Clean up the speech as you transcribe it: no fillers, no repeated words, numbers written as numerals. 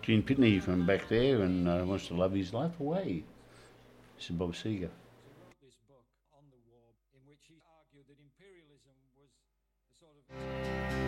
Gene Pitney from back there and wants to love his life away. This is Bob Seger. This book on the war in which he argued that imperialism was a sort of